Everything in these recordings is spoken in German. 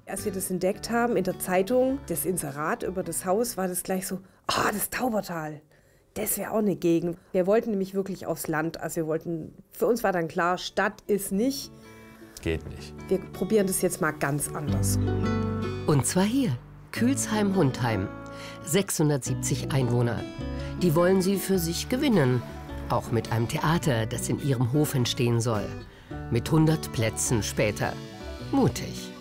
Als wir das entdeckt haben in der Zeitung, das Inserat über das Haus, war das gleich so, ah, das Taubertal, das wäre auch eine Gegend. Wir wollten nämlich wirklich aufs Land. Also für uns war dann klar, Stadt ist nicht. Geht nicht. Wir probieren das jetzt mal ganz anders. Und zwar hier, Külsheim-Hundheim. 670 Einwohner. Die wollen sie für sich gewinnen. Auch mit einem Theater, das in ihrem Hof entstehen soll. Mit 100 Plätzen später. Mutig.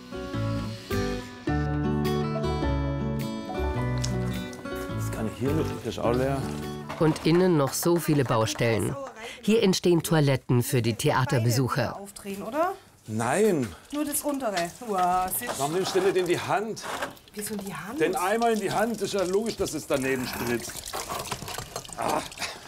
Das kann ich hier mit, das ist auch leer. Und innen noch so viele Baustellen. Hier entstehen Toiletten für die Theaterbesucher. Aufdrehen, oder? Nein. Nur das untere. Wow, Warum nimmst du nicht in die Hand? wieso in die Hand? Den Eimer in die Hand, ist ja logisch, dass es daneben spritzt. Ah.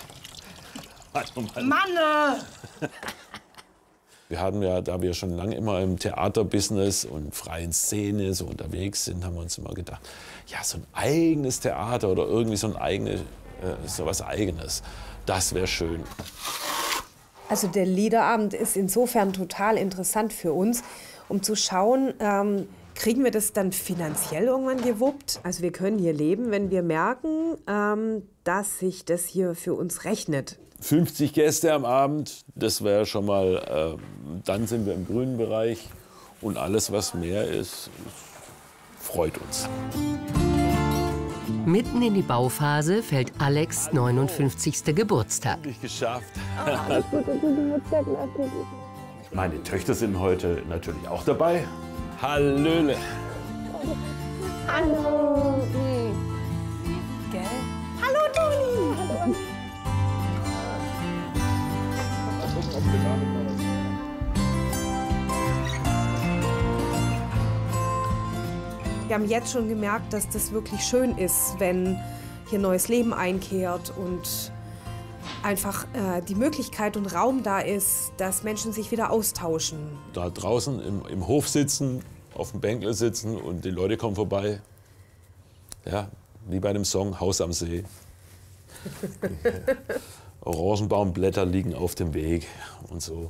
Mann! Wir haben ja, da wir schon lange immer im Theaterbusiness und freien Szene so unterwegs sind, haben wir uns immer gedacht, ja, so ein eigenes Theater oder irgendwie so was Eigenes, das wäre schön. Also der Liederabend ist insofern total interessant für uns, um zu schauen, kriegen wir das dann finanziell irgendwann gewuppt? Also wir können hier leben, wenn wir merken, dass sich das hier für uns rechnet. 50 Gäste am Abend, das wäre schon mal, dann sind wir im grünen Bereich. Und alles, was mehr ist, freut uns. Mitten in die Bauphase fällt Alex' 59. Geburtstag. Geschafft. Meine Töchter sind heute natürlich auch dabei. Hallöle. Hallo! Gell? Hallo, Toni! Hallo. Wir haben jetzt schon gemerkt, dass das wirklich schön ist, wenn hier neues Leben einkehrt und einfach die Möglichkeit und Raum da ist, dass Menschen sich wieder austauschen. Da draußen im Hof sitzen, auf dem Bänkle sitzen und die Leute kommen vorbei. Ja, wie bei einem Song, Haus am See. Orangenbaumblätter liegen auf dem Weg und so.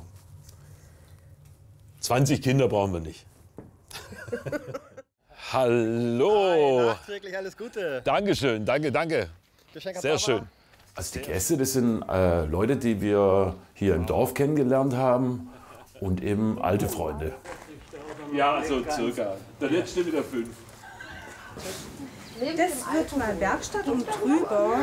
20 Kinder brauchen wir nicht. Hallo. Nachträglich alles Gute. Dankeschön, danke. Sehr schön. Also die Gäste, das sind Leute, die wir hier im Dorf kennengelernt haben und eben alte Freunde. Ja, so circa. Der letzte wieder 5. Das wird mal Werkstatt und drüber.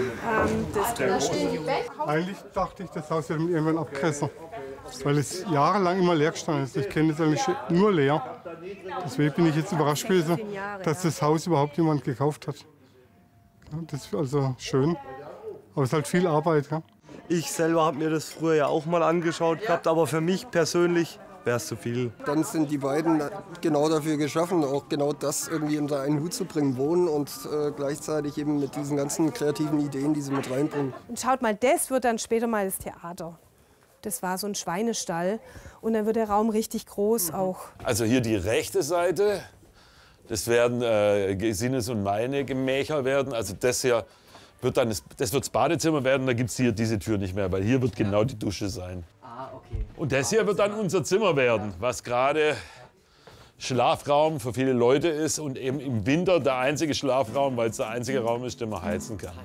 Eigentlich dachte ich, das Haus wird irgendwann abgerissen, weil es jahrelang immer leer gestanden ist. Ich kenne es eigentlich nur leer. Deswegen bin ich jetzt überrascht gewesen, dass das Haus überhaupt jemand gekauft hat. Ja, das ist also schön, aber es ist halt viel Arbeit. Ja. Ich selber habe mir das früher ja auch mal angeschaut gehabt, aber für mich persönlich wäre es zu viel. Dann sind die beiden genau dafür geschaffen, auch genau das irgendwie unter einen Hut zu bringen, wohnen und gleichzeitig eben mit diesen ganzen kreativen Ideen, die sie mit reinbringen. Und schaut mal, das wird dann später mal das Theater. Das war so ein Schweinestall und dann wird der Raum richtig groß auch. Also hier die rechte Seite, das werden Gesines und meine Gemächer werden. Also das hier wird dann das Badezimmer werden, da gibt es hier diese Tür nicht mehr, weil hier wird genau die Dusche sein. Okay. Und das hier wird dann unser Zimmer werden, was gerade Schlafraum für viele Leute ist und eben im Winter der einzige Schlafraum, weil es der einzige Raum ist, den man heizen kann.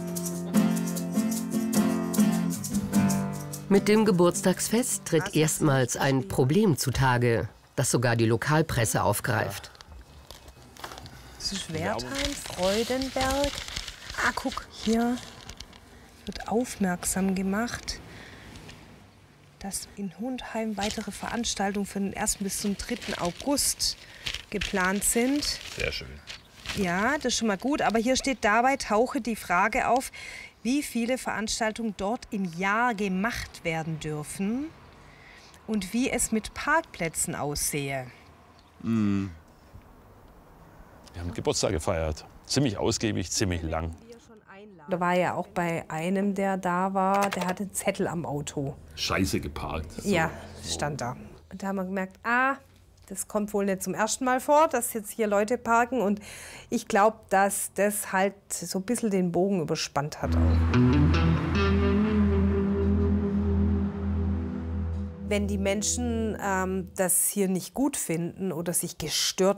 Mit dem Geburtstagsfest tritt erstmals ein Problem zutage, das sogar die Lokalpresse aufgreift. Schwertheim, Freudenberg. Ah, guck, hier wird aufmerksam gemacht, dass in Hundheim weitere Veranstaltungen für den 1. bis zum 3. August geplant sind. Sehr schön. Ja, das ist schon mal gut. Aber hier steht, dabei tauche die Frage auf, wie viele Veranstaltungen dort im Jahr gemacht werden dürfen und wie es mit Parkplätzen aussehe. Wir haben Geburtstag gefeiert. Ziemlich ausgiebig, ziemlich lang. Da war ja auch bei einem, der da war, der hatte einen Zettel am Auto. Scheiße geparkt. So. Ja, stand da. Und da haben wir gemerkt, das kommt wohl nicht zum ersten Mal vor, dass jetzt hier Leute parken. Und ich glaube, dass das halt so ein bisschen den Bogen überspannt hat auch. Wenn die Menschen das hier nicht gut finden oder sich gestört